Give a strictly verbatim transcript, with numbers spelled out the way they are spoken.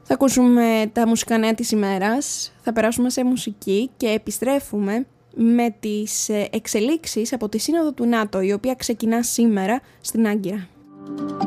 Θα ακούσουμε τα μουσικά νέα της ημέρας, θα περάσουμε σε μουσική και επιστρέφουμε με τις εξελίξεις από τη Σύνοδο του ΝΑΤΟ, η οποία ξεκινά σήμερα στην Άγκυρα.